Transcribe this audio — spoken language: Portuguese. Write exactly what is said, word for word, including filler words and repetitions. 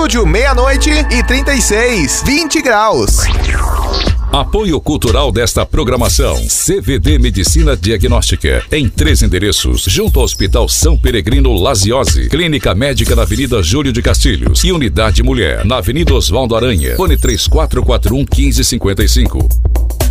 Estúdio meia-noite e trinta e seis, vinte graus. Apoio cultural desta programação: C V D Medicina Diagnóstica, em três endereços, junto ao Hospital São Peregrino Laziose, Clínica Médica na Avenida Júlio de Castilhos e Unidade Mulher, na Avenida Osvaldo Aranha, fone três quatro quatro um, um cinco cinco cinco.